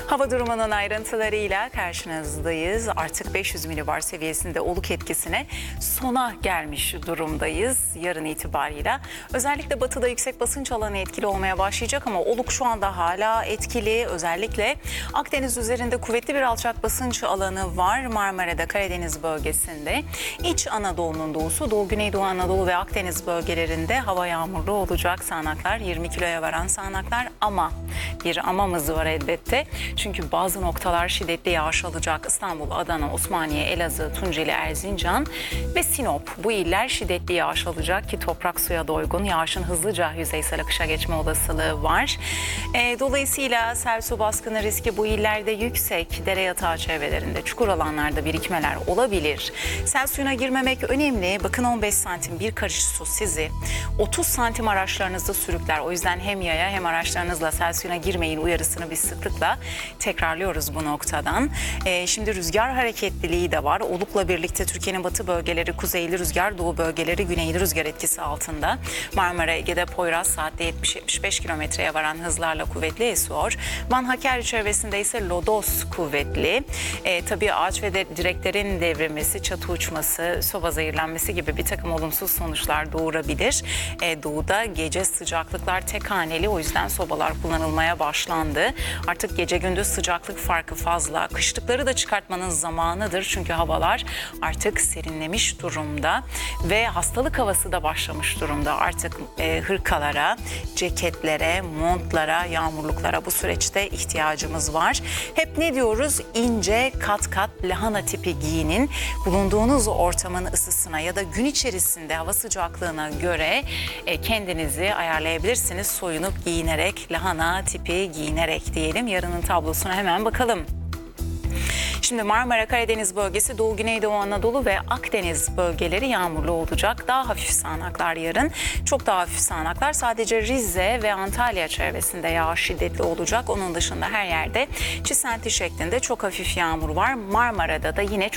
Hava durumunun ayrıntılarıyla karşınızdayız. Artık 500 milibar seviyesinde oluk etkisine sona gelmiş durumdayız yarın itibarıyla. Özellikle batıda yüksek basınç alanı etkili olmaya başlayacak ama oluk şu anda hala etkili. Özellikle Akdeniz üzerinde kuvvetli bir alçak basınç alanı var. Marmara'da, Karadeniz bölgesinde. İç Anadolu'nun doğusu, Doğu Güneydoğu Anadolu ve Akdeniz bölgelerinde hava yağmurlu olacak. Sağanaklar 20 kiloya varan sağanaklar ama bir amamız var elbette. Çünkü bazı noktalar şiddetli yağış alacak. İstanbul, Adana, Osmaniye, Elazığ, Tunceli, Erzincan ve Sinop. Bu iller şiddetli yağış alacak ki toprak suya doygun. Yağışın hızlıca yüzeysel akışa geçme olasılığı var. Dolayısıyla sel su baskını riski bu illerde yüksek. Dere yatağı çevrelerinde, çukur alanlarda birikmeler olabilir. Sel suyuna girmemek önemli. Bakın 15 santim bir karış su sizi 30 santim araçlarınızda sürükler. O yüzden hem yaya hem araçlarınızla sel suyuna girmeyin uyarısını biz sıklıkla tekrarlıyoruz bu noktadan. Şimdi rüzgar hareketliliği de var. Olukla birlikte Türkiye'nin batı bölgeleri kuzeyli rüzgar, doğu bölgeleri güneyli rüzgar etkisi altında. Marmara, Ege'de Poyraz saatte 70-75 kilometreye varan hızlarla kuvvetli esiyor. Van Hakkari çevresinde ise lodos kuvvetli. Tabii ağaç ve direklerin devrilmesi, çatı uçması, soba zehirlenmesi gibi bir takım olumsuz sonuçlar doğurabilir. Doğuda gece sıcaklıklar tek haneli, o yüzden sobalar kullanılmaya başlandı. Artık gece gündüz sıcaklık farkı fazla. Kışlıkları da çıkartmanın zamanıdır çünkü havalar artık serinlemiş durumda ve hastalık havası da başlamış durumda. Artık hırkalara, ceketlere, montlara, yağmurluklara bu süreçte ihtiyacımız var. Hep ne diyoruz? İnce kat kat lahana tipi giyinin. Bulunduğunuz ortamın ısısına ya da gün içerisinde hava sıcaklığına göre kendinizi ayarlayabilirsiniz. Soyunup giyinerek, lahana tipi giyinerek diyelim. Yarının tablosuna hemen bakalım. Şimdi Marmara, Karadeniz bölgesi, Doğu Güneydoğu Anadolu ve Akdeniz bölgeleri yağmurlu olacak. Daha hafif sağanaklar yarın. Çok daha hafif sağanaklar sadece Rize ve Antalya çevresinde yağış şiddetli olacak. Onun dışında her yerde çisenti şeklinde çok hafif yağmur var. Marmara'da da yine